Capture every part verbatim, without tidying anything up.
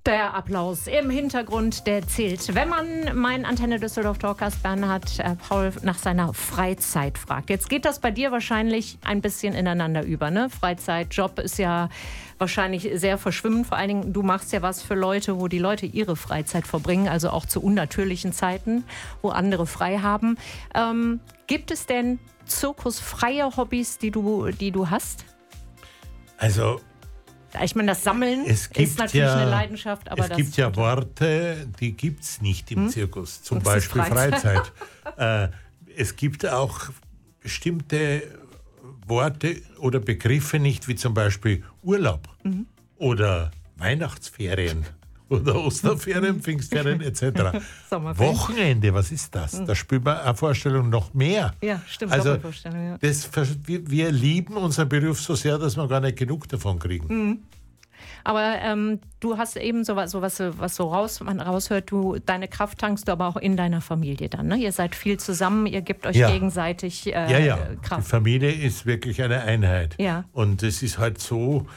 Der Applaus im Hintergrund, der zählt. Wenn man meinen Antenne Düsseldorf Talkgast Bernhard äh, Paul nach seiner Freizeit fragt. Jetzt geht das bei dir wahrscheinlich ein bisschen ineinander über, ne? Freizeit, Job ist ja wahrscheinlich sehr verschwimmend. Vor allen Dingen, du machst ja was für Leute, wo die Leute ihre Freizeit verbringen, also auch zu unnatürlichen Zeiten, wo andere frei haben. Ähm, gibt es denn zirkusfreie Hobbys, die du, die du hast? Also ich meine, das Sammeln ist natürlich ja eine Leidenschaft. Aber es das gibt ja Worte, die gibt es nicht im hm? Zirkus. Zum Beispiel Freizeit. Freizeit. äh, es gibt auch bestimmte Worte oder Begriffe nicht, wie zum Beispiel Urlaub mhm. oder Weihnachtsferien oder Osterferien, Pfingstferien et cetera. Wochenende, was ist das? Mhm. Da spielt man eine Vorstellung noch mehr. Ja, stimmt. Also ja. das, wir, wir lieben unseren Beruf so sehr, dass wir gar nicht genug davon kriegen. Mhm. Aber ähm, du hast eben sowas, so was, was so raus, man raushört, du, deine Kraft tankst du aber auch in deiner Familie dann. Ne? Ihr seid viel zusammen, ihr gebt euch ja. gegenseitig äh, ja, ja. Kraft. Die Familie ist wirklich eine Einheit. Ja. Und es ist halt so,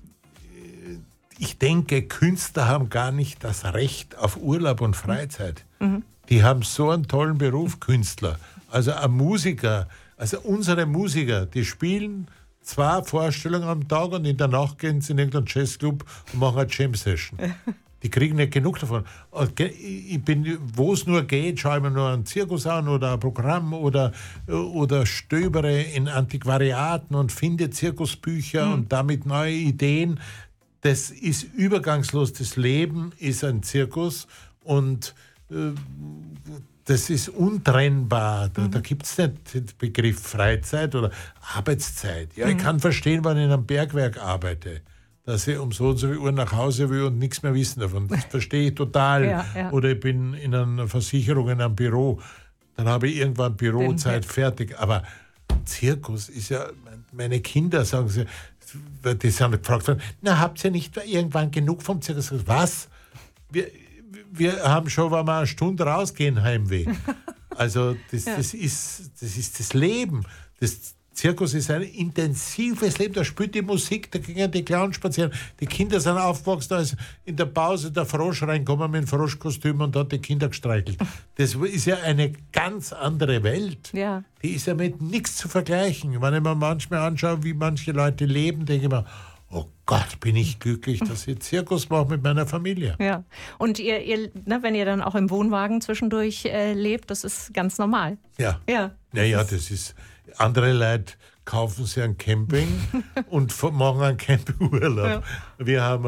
ich denke, Künstler haben gar nicht das Recht auf Urlaub und Freizeit. Mhm. Die haben so einen tollen Beruf, Künstler. Also ein Musiker, also unsere Musiker, die spielen zwei Vorstellungen am Tag und in der Nacht gehen sie in irgendeinen Jazzclub und machen eine Jam-Session. Die kriegen nicht genug davon. Ich bin, wo es nur geht, schaue ich mir nur einen Zirkus an oder ein Programm oder, oder stöbere in Antiquariaten und finde Zirkusbücher mhm. und damit neue Ideen. Das ist übergangslos. Das Leben ist ein Zirkus und äh, das ist untrennbar. Da, mhm. da gibt es nicht den Begriff Freizeit oder Arbeitszeit. Ja, mhm. ich kann verstehen, wenn ich in einem Bergwerk arbeite, dass ich um so und so viel Uhr nach Hause will und nichts mehr wissen davon. Das verstehe ich total. Ja, ja. Oder ich bin in einer Versicherung, in einem Büro. Dann habe ich irgendwann Bürozeit fertig. Aber Zirkus ist ja, meine Kinder sagen sie, die sind gefragt worden, na, habt ihr nicht irgendwann genug vom Zirkus? Was? Wir, wir haben schon, wenn wir eine Stunde rausgehen, Heimweh. Also das, ja. das, ist, das ist das Leben. Das Zirkus ist ein intensives Leben. Da spielt die Musik, da gehen die Clowns spazieren. Die Kinder sind aufgewachsen, da ist in der Pause der Frosch reingekommen mit dem Froschkostüm und hat die Kinder gestreichelt. Das ist ja eine ganz andere Welt. Ja. Die ist ja mit nichts zu vergleichen. Wenn ich mir manchmal anschaue, wie manche Leute leben, denke ich mir, oh Gott, bin ich glücklich, dass ich Zirkus mache mit meiner Familie. Ja, und ihr, ihr ne, wenn ihr dann auch im Wohnwagen zwischendurch äh, lebt, das ist ganz normal. Ja. Ja, naja, das ist... Andere Leute kaufen sich ein Camping und machen einen Campingurlaub. Ja. Wir haben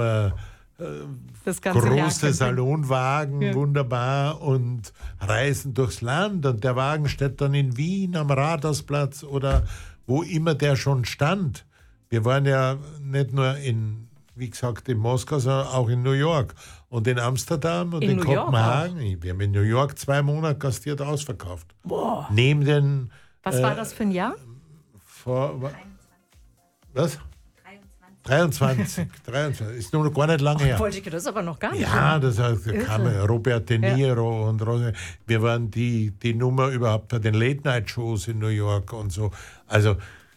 äh, große Salonwagen, ja. wunderbar, und reisen durchs Land. Und der Wagen steht dann in Wien am Rathausplatz oder wo immer der schon stand. Wir waren ja nicht nur in, wie gesagt, in Moskau, sondern auch in New York und in Amsterdam und in, in Kopenhagen. Wir haben in New York zwei Monate gastiert, ausverkauft. Boah. Neben den Was war das für ein Jahr? Vor, was? dreiundzwanzig. dreiundzwanzig. Ist nur noch gar nicht lange her. Wollte ich das aber noch gar nicht. Ja, das heißt, da kam Robert De Niro ja. und wir waren die, die Nummer überhaupt bei den Late-Night-Shows in New York und so. Also.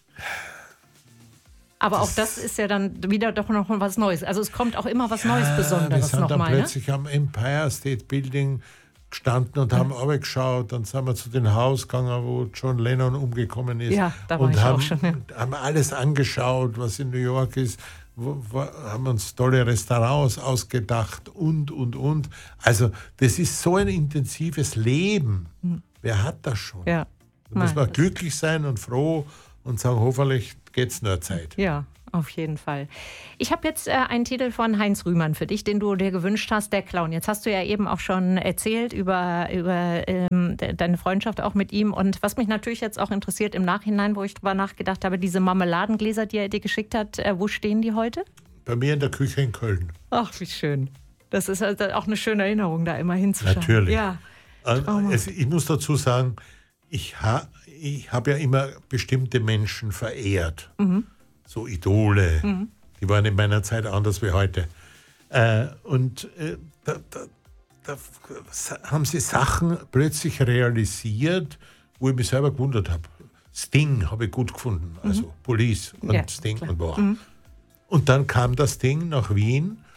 Aber das, auch das ist ja dann wieder doch noch was Neues. Also es kommt auch immer was ja, Neues, Besonderes wir sind noch dann mal. Plötzlich Ne? am Empire State Building gestanden und haben mhm. geschaut. Dann sind wir zu dem Haus gegangen, wo John Lennon umgekommen ist. Ja, da war und ich haben, auch schon. Ja. haben alles angeschaut, was in New York ist. Wo, wo, haben uns tolle Restaurants ausgedacht und, und, und. Also das ist so ein intensives Leben. Mhm. Wer hat das schon? Ja. Da muss man glücklich sein und froh und sagen, hoffentlich geht es nur Zeit. Ja. Auf jeden Fall. Ich habe jetzt äh, einen Titel von Heinz Rühmann für dich, den du dir gewünscht hast, der Clown. Jetzt hast du ja eben auch schon erzählt über, über ähm, de- deine Freundschaft auch mit ihm. Und was mich natürlich jetzt auch interessiert im Nachhinein, wo ich drüber nachgedacht habe, diese Marmeladengläser, die er dir geschickt hat, äh, wo stehen die heute? Bei mir in der Küche in Köln. Ach, wie schön. Das ist also auch eine schöne Erinnerung, da immer hinzuschauen. Natürlich. Ja. Also, es, ich muss dazu sagen, ich, ha, ich habe ja immer bestimmte Menschen verehrt. Mhm. So Idole, mhm. die waren in meiner Zeit anders wie heute. Äh, und äh, da, da, da haben sie Sachen plötzlich realisiert, wo ich mich selber gewundert habe. Sting habe ich gut gefunden, also mhm. Police und ja, Sting klar. und boah. Mhm. Und dann kam das Ding nach Wien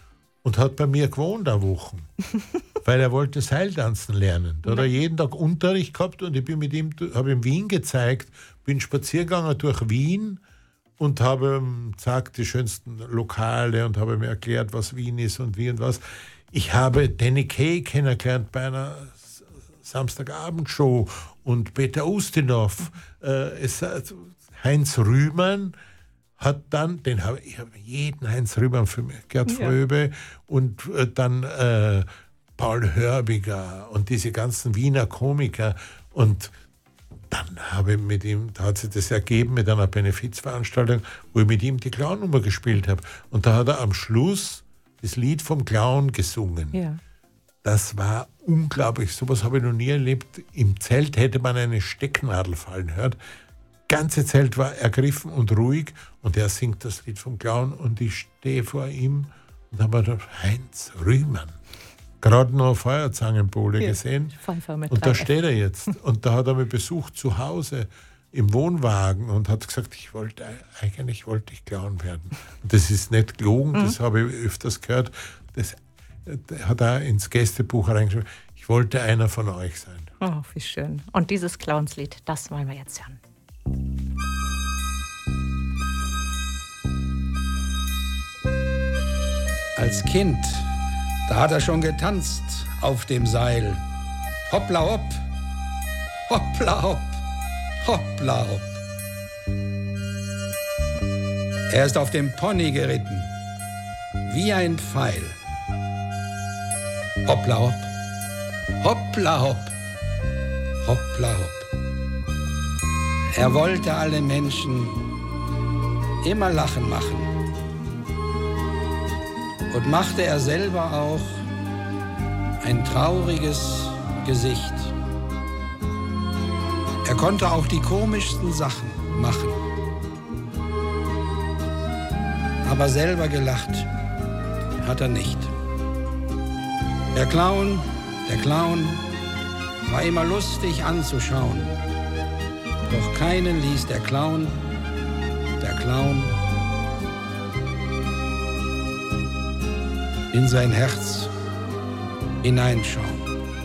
und hat bei mir gewohnt eine Woche, weil er wollte Seiltanzen lernen. Da hat er jeden Tag Unterricht gehabt und ich bin mit ihm, habe ihm Wien gezeigt, bin spazieren gegangen durch Wien und habe ihm gesagt, die schönsten Lokale und habe ihm erklärt, was Wien ist und wie und was. Ich habe Danny Kaye kennengelernt bei einer Samstagabendshow und Peter Ustinov. Äh, es, Heinz Rühmann hat dann, den habe ich habe jeden Heinz Rühmann für mich, Gerd Fröbe ja. und äh, dann äh, Paul Hörbiger und diese ganzen Wiener Komiker. Und dann habe ich mit ihm, da hat sich das ergeben mit einer Benefizveranstaltung, wo ich mit ihm die Clown-Nummer gespielt habe. Und da hat er am Schluss das Lied vom Clown gesungen. Ja. Das war unglaublich. Sowas habe ich noch nie erlebt. Im Zelt hätte man eine Stecknadel fallen hört. Das ganze Zelt war ergriffen und ruhig und er singt das Lied vom Clown und ich stehe vor ihm und habe gedacht, Heinz Rühmann. Gerade noch eine Feuerzangenbowle ja, gesehen und da steht er jetzt. Und da hat er mich besucht zu Hause im Wohnwagen und hat gesagt, ich wollte, eigentlich wollte ich Clown werden. Und das ist nicht gelogen, mhm. das habe ich öfters gehört. Das hat er ins Gästebuch reingeschrieben. Ich wollte einer von euch sein. Oh, wie schön. Und dieses Clownslied, das wollen wir jetzt hören. Als Kind, da hat er schon getanzt auf dem Seil. Hoppla hopp, hoppla hopp, hoppla hopp. Er ist auf dem Pony geritten, wie ein Pfeil. Hoppla hopp, hoppla hopp, hoppla hopp. Er wollte alle Menschen immer lachen machen. Und machte er selber auch ein trauriges Gesicht. Er konnte auch die komischsten Sachen machen. Aber selber gelacht hat er nicht. Der Clown, der Clown war immer lustig anzuschauen. Doch keinen ließ der Clown, der Clown, in sein Herz hineinschauen.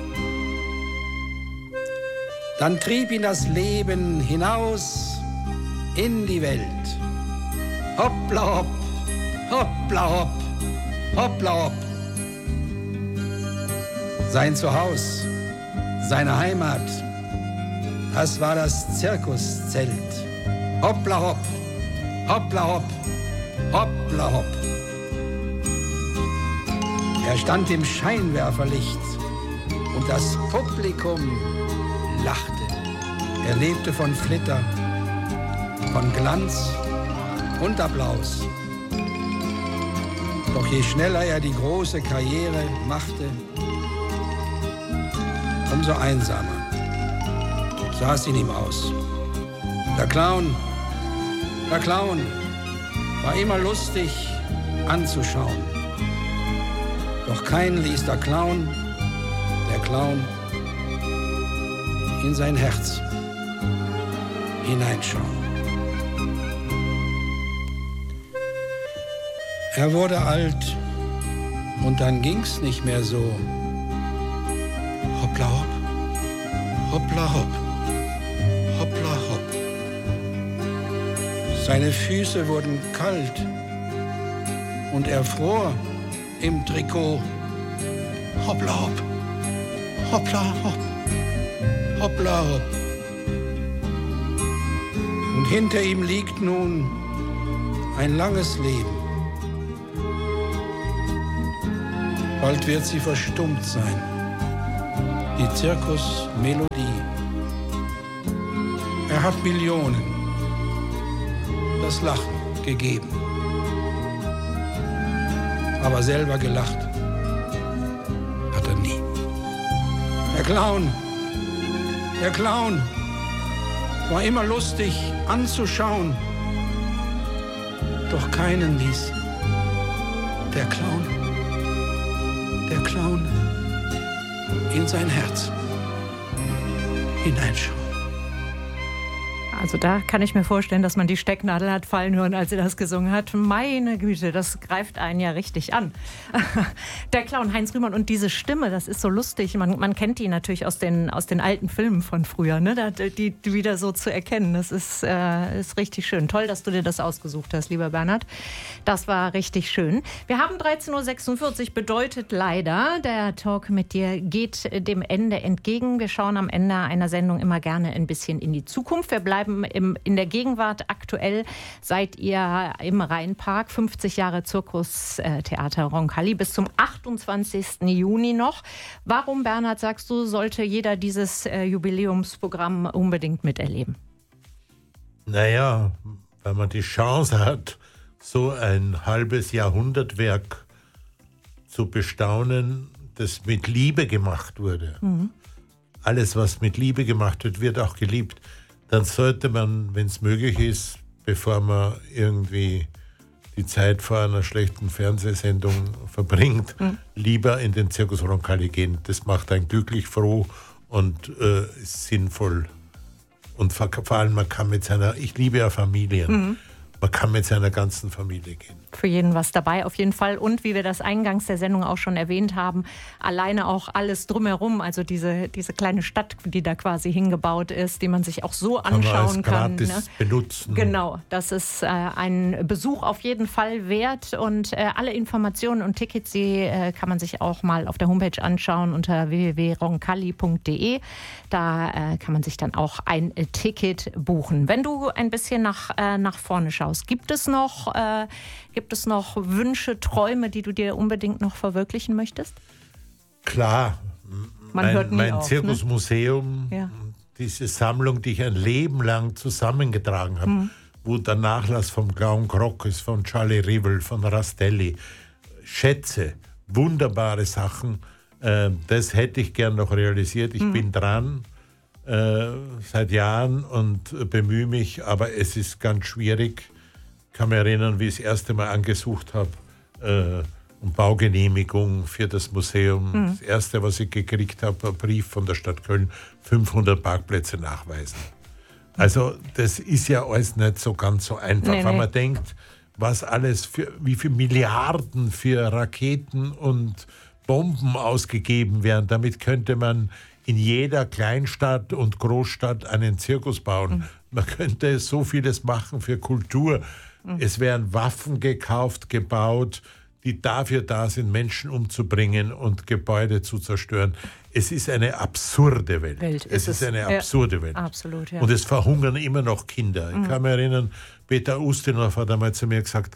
Dann trieb ihn das Leben hinaus in die Welt. Hoppla hopp, hoppla hopp, hoppla hopp. Sein Zuhause, seine Heimat, das war das Zirkuszelt. Hoppla hopp, hoppla hopp, hoppla hopp. Er stand im Scheinwerferlicht und das Publikum lachte. Er lebte von Flitter, von Glanz und Applaus. Doch je schneller er die große Karriere machte, umso einsamer sah es in ihm aus. Der Clown, der Clown war immer lustig anzuschauen. Doch keinen ließ der Clown, der Clown, in sein Herz hineinschauen. Er wurde alt und dann ging's nicht mehr so. Hoppla hopp, hoppla hopp, hoppla hopp. Seine Füße wurden kalt und er fror im Trikot. Hoppla hopp, hoppla hopp, hoppla hopp. Und hinter ihm liegt nun ein langes Leben. Bald wird sie verstummt sein, die Zirkusmelodie. Er hat Millionen das Lachen gegeben. Aber selber gelacht hat er nie. Der Clown, der Clown war immer lustig anzuschauen. Doch keinen ließ der Clown, der Clown in sein Herz hineinschauen. Also da kann ich mir vorstellen, dass man die Stecknadel hat fallen hören, als sie das gesungen hat. Meine Güte, das greift einen ja richtig an. Der Clown Heinz Rühmann und diese Stimme, das ist so lustig. Man, man kennt die natürlich aus den, aus den alten Filmen von früher, ne? Da, die, die wieder so zu erkennen. Das ist, äh, ist richtig schön. Toll, dass du dir das ausgesucht hast, lieber Bernhard. Das war richtig schön. Wir haben dreizehn Uhr sechsundvierzig, bedeutet leider, der Talk mit dir geht dem Ende entgegen. Wir schauen am Ende einer Sendung immer gerne ein bisschen in die Zukunft. Wir bleiben Im, in der Gegenwart. Aktuell seid ihr im Rheinpark, fünfzig Jahre Zirkustheater Roncalli bis zum achtundzwanzigsten Juni noch. Warum, Bernhard, sagst du, sollte jeder dieses äh, Jubiläumsprogramm unbedingt miterleben? Naja, weil man die Chance hat, so ein halbes Jahrhundertwerk zu bestaunen, das mit Liebe gemacht wurde. Mhm. Alles, was mit Liebe gemacht wird, wird auch geliebt. Dann sollte man, wenn es möglich ist, bevor man irgendwie die Zeit vor einer schlechten Fernsehsendung verbringt, mhm. lieber in den Zirkus Roncalli gehen. Das macht einen glücklich, froh und äh, ist sinnvoll. Und vor, vor allem, man kann mit seiner, ich liebe ja Familien, mhm. man kann mit seiner ganzen Familie gehen. Für jeden was dabei, auf jeden Fall. Und wie wir das eingangs der Sendung auch schon erwähnt haben, alleine auch alles drumherum, also diese, diese kleine Stadt, die da quasi hingebaut ist, die man sich auch so anschauen kann. Gratis ne? benutzen. Genau, das ist äh, ein Besuch auf jeden Fall wert. Und äh, alle Informationen und Tickets, die äh, kann man sich auch mal auf der Homepage anschauen unter w w w punkt roncalli punkt d e. Da äh, kann man sich dann auch ein äh, Ticket buchen. Wenn du ein bisschen nach, äh, nach vorne schaust, gibt es noch... Äh, Gibt es noch Wünsche, Träume, die du dir unbedingt noch verwirklichen möchtest? Klar. Man mein hört nie mein auf, Zirkusmuseum, ne? Ja. diese Sammlung, die ich ein Leben lang zusammengetragen habe, mhm. wo der Nachlass vom Clown Grock ist, von Charlie Rivel, von Rastelli, Schätze, wunderbare Sachen, äh, das hätte ich gern noch realisiert. Ich mhm. bin dran äh, seit Jahren und bemühe mich, aber es ist ganz schwierig. Ich kann mich erinnern, wie ich das erste Mal angesucht habe, äh, um Baugenehmigung für das Museum. Mhm. Das erste, was ich gekriegt habe, ein Brief von der Stadt Köln, fünfhundert Parkplätze nachweisen. Also das ist ja alles nicht so ganz so einfach, nee, weil nee. man denkt, was alles, für, wie viele Milliarden für Raketen und Bomben ausgegeben werden. Damit könnte man in jeder Kleinstadt und Großstadt einen Zirkus bauen. Mhm. Man könnte so vieles machen für Kultur. Es werden Waffen gekauft, gebaut, die dafür da sind, Menschen umzubringen und Gebäude zu zerstören. Es ist eine absurde Welt. Welt es ist, ist eine absurde ja, Welt. Absolut, ja. Und es verhungern immer noch Kinder. Ich mhm. kann mich erinnern, Peter Ustinov hat einmal zu mir gesagt,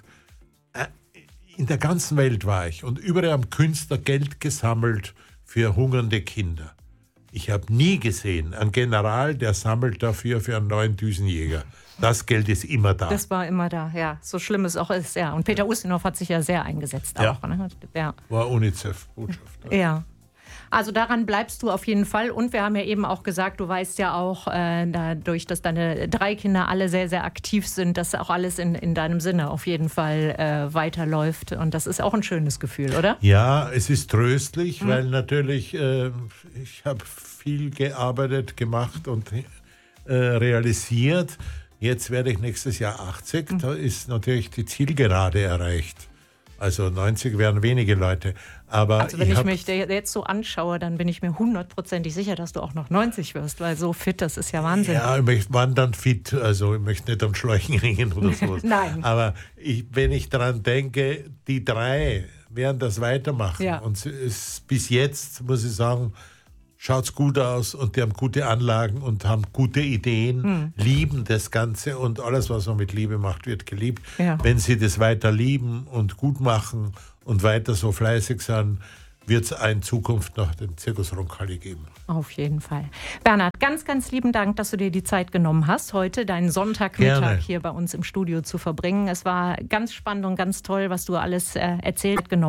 in der ganzen Welt war ich und überall haben Künstler Geld gesammelt für hungernde Kinder. Ich habe nie gesehen, einen General, der sammelt dafür für einen neuen Düsenjäger. Das Geld ist immer da. Das war immer da, ja. So schlimm es auch ist, ja. Und Peter Ustinov hat sich ja sehr eingesetzt ja. auch. Ne? Ja. War UNICEF-Botschafter. Ja. Also daran bleibst du auf jeden Fall. Und wir haben ja eben auch gesagt, du weißt ja auch, äh, dadurch, dass deine drei Kinder alle sehr, sehr aktiv sind, dass auch alles in, in deinem Sinne auf jeden Fall äh, weiterläuft. Und das ist auch ein schönes Gefühl, oder? Ja, es ist tröstlich, mhm. weil natürlich, äh, ich habe viel gearbeitet, gemacht und äh, realisiert. Jetzt werde ich nächstes Jahr achtzig. Mhm. Da ist natürlich die Zielgerade erreicht. Also neunzig wären wenige Leute. Aber also wenn ich, ich mich jetzt so anschaue, dann bin ich mir hundertprozentig sicher, dass du auch noch neunzig wirst, weil so fit, das ist ja Wahnsinn. Ja, ich möchte wandern fit, also ich möchte nicht am Schläuchen ringen oder sowas. Nein. Aber ich, wenn ich daran denke, die drei werden das weitermachen. Ja. Und es, bis jetzt, muss ich sagen, schaut es gut aus und die haben gute Anlagen und haben gute Ideen, hm. lieben das Ganze und alles, was man mit Liebe macht, wird geliebt. Ja. Wenn sie das weiter lieben und gut machen und weiter so fleißig sind, wird es in Zukunft noch den Zirkus Roncalli geben. Auf jeden Fall. Bernhard, ganz, ganz lieben Dank, dass du dir die Zeit genommen hast, heute deinen Sonntagmittag Gerne. hier bei uns im Studio zu verbringen. Es war ganz spannend und ganz toll, was du alles äh, erzählt genommen